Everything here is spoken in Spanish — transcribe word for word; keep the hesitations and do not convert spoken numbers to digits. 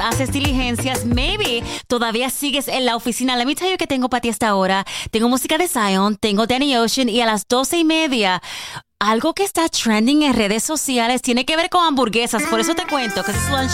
haces diligencias, maybe todavía sigues en la oficina. Let me tell you que tengo para ti hasta ahora. Tengo música de Zion, tengo Danny Ocean y a las doce y media... Algo que está trending en redes sociales tiene que ver con hamburguesas. Por eso te cuento que es lunch